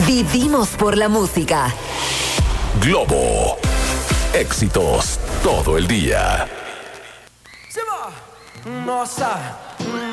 Vivimos por la música. Globo. Éxitos todo el día. Nossa.